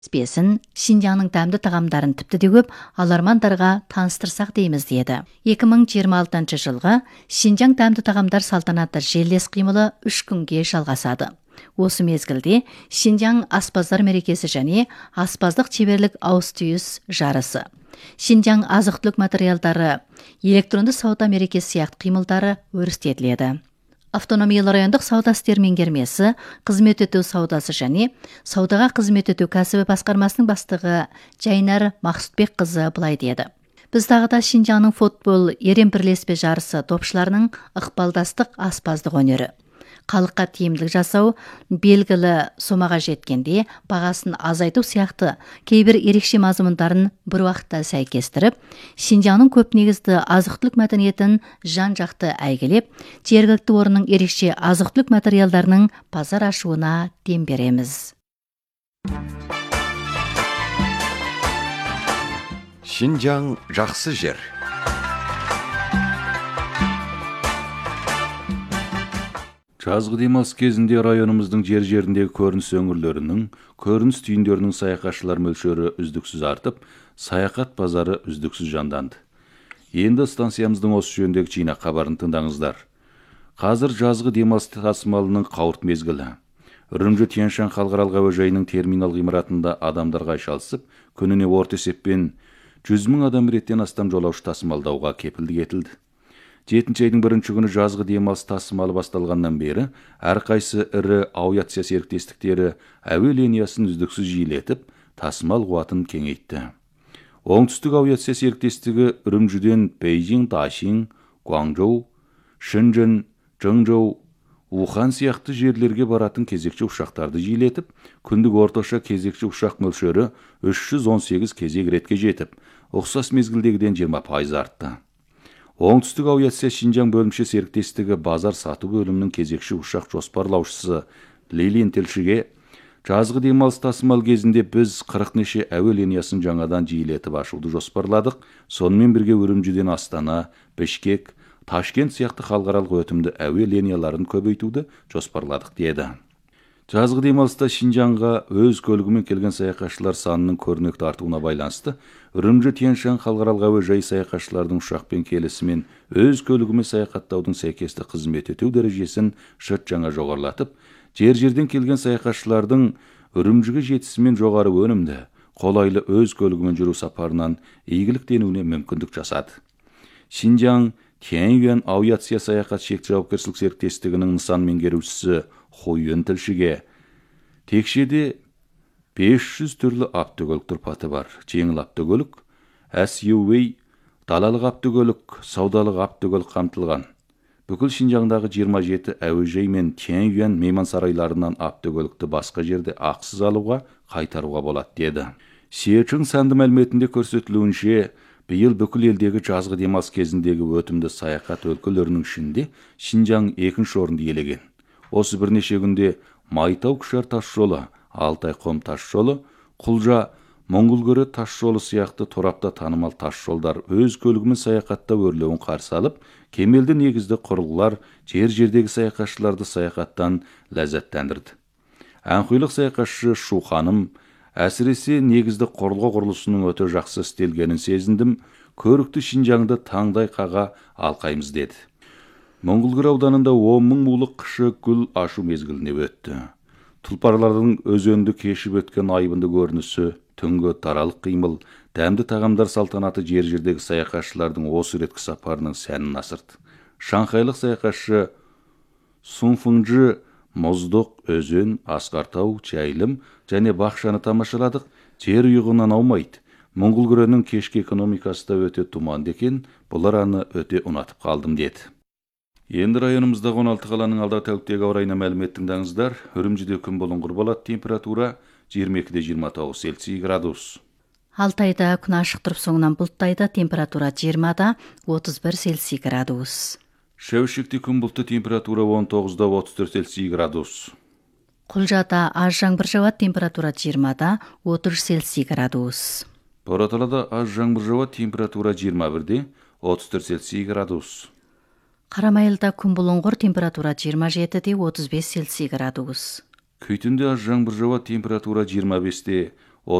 Спесін Шинжаңның дәмді тағамдарын тіпті де көп алармандарға таныстырсақ дейміз деді. 2026 жылғы Шинжаң дәмді тағамдар салтанатты желілес қимылы 3 күнге жалғасады. Осы мезгілде Шинжаң аспаздар мерекесі және аспаздық шеберлік ауыс-түйіс жарысы. Шинжаң азық-түлік материалдары, электронды сауда мерекесі сияқты қимылдары өрістетіледі. Автономиялы райондық сауда істер меңгермесі, қызмет ету саудасы және саудаға қызмет ету кәсібі басқармасының бастығы Жайнар Мақсұтбек қызы былай деді. Біз тағыда Шинжаңның футбол ерен бірлеспе жарысы топшыларының ықпалдастық аспаздық өнері. Халыққа тиімділік жасау, белгілі сомаға жеткенде бағасын азайту сияқты кейбір ерекше мазмұндарын бір уақытта сәйкестіріп, Шинжаңның көп негізді азық-түлік мәдениетін жан-жақты әйгілеп, жергілікті орынның ерекше азық-түлік материалдарының базар ашуына дем береміз. Шинжаң жақсы жер. Жазғы демалыс кезінде районымыздың жер-жеріндегі көрініс өңірлерінің, көрініс түйіндерінің саяхатшылар мөлшері үздіксіз артып, саяхат базары үздіксіз жанданды. Енді станциямыздың осы жөніндегі жинақ хабарын тыңдаңыздар. Қазір жазғы демалыс тасымалының қауырт мезгілі. Үрімжі Тянь-Шань халықаралық әуежайының терминал ғимаратында адамдар қайшалысып, күніне орта есеппен 100 мың адам реттен астам жолаушы тасымалдауға кепілдік етілді. 7 айдың 1-ші күні жазғы демалыс тасымалы басталғаннан бері әрқайсы ірі авиация серіктестіктері әуе линиясын үздіксіз жиілетіп, тасымал қуатын кеңейтті. Оңтүстік авиация серіктестігі Үрімжіден Бейжің, Дашин, Гуанчжоу, Шэньчжэн, Чжэнчжоу, Ухан сияқты жерлерге баратын кезекші ұшақтарды жиілетіп, күндік орташа кезекші ұшақ мөлшері 318 кезек ретке жетіп, ұқсас мезгілдегіден 20% артты. Оңтүстік авиация Шинжаң бөлімше серіктестігі базар сату бөлімінің кезекші ұшақ жоспарлаушысы Лилин тілшіге, жазғы демалыс тасымал кезінде біз 40 неше әуе линиясын жаңадан жиілетіп ашуды жоспарладық. Сонымен бірге Үрімжіден Астана, Бішкек, Ташкент сияқты халықаралық өтімді әуе линияларын көбейтуді жоспарладық деді. Жазғы демалыста Шинжаңға өз көлігімен келген саяхатшылар санының көрнекті артуына байланысты, Үрімжі Тянь-Шань халықаралық әуежайы саяхатшылардың ұшақпен келісімен өз көлігімен саяхаттаудың сәйкесті қызмет ету дәрежесін шырт жаңа жоғарылатып, жер-жерден келген саяхатшылардың Үрімжіге жетісімен жоғары өнімді, қолайлы өз көлігімен жүру сапарынан игіліктенуіне мүмкіндік жасады. Шинжаң Тянь-Юань авиация саяхат шекті жауапкершілік серіктестігінің нысан меңгерушісі Хойюн тілшіге, текшеде 500 түрлі автокөлік тұрпаты бар. Жеңіл автокөлік, SUV, далалық автокөлік, саудалық автокөлік қамтылған. Бүкіл Шинжаңдағы 27 әуежай мен Тянь-Юань мейман сарайларынан автокөлікті басқа жерде ақысыз алуға, қайтаруға болады деді. Сиэчжэн санды мәліметінде көрсетілуінше, биыл бүкіл елдегі жазғы демалыс кезіндегі өтімді саяхат өлкелерінің ішінде Шинжаң 2-ші орынды иелеген. Осы бірнеше күнде Майтау-Күшар тас жолы, Алтай-Қом тас жолы, Құлжа, Моңғолгөрі тас жолы сияқты торапта танымал тас жолдар өз көлігімен саяхатта өрлеуін қарсы алып, кемелді негізді құрылғылар жер-жердегі саяхатшыларды саяхаттан ләззаттандырды. Әнқұйлық саяхатшы Шу ханым, әсіресе негізді құрылғы құрылысының өте жақсы істелгенін сезіндім, көрікті Шинжаңды таңдай қаға алқаймыз деді. Моңғолгөр ауданында 10 мың мулық қышы гүл ашу мезгіліне өтті. Тұлпарлардың өзенді кешіп өткен айбынды көрінісі, түнгі таралық қимыл, дәмді тағамдар салтанаты жер-жердегі саяхатшылардың осы реткі сапарының сәнін асырды. Шанхайлық саяхатшы Сунфыңжы мұздық, өзен, Асқартау, жайылым және бақшаны тамашаладық. Жер ұйығынан аумайды. Моңғолгөрінің кешкі экономикасы да өте тұманды екен, бұл араны өте ұнатып қалдым деді. Енді районымыздағы 16 қаланың алдағы тәуліктегі ауа райына мәлімет тыңдаңыздар. Үрімжіде күн бұлыңғыр болады, температура 22-29 Цельсий градус. Алтайда күн ашық тұрып соңынан бұлттайды, температура 20-да 31 Цельсий градус. Шәуішекте күн бұлтты, температура 19-да 34 Цельсий градус. Құлжада аз жаңбыр жауады, температура 20-да 30 Цельсий градус. Бораталада аз жаңбыр жауады, температура 21-де 34 Цельсий градус. Қарамайылда күн бұлыңғыр, температура 27-де 35 Цельсий градус. Күйтінде аз жаңбыр жауады, температура 25-де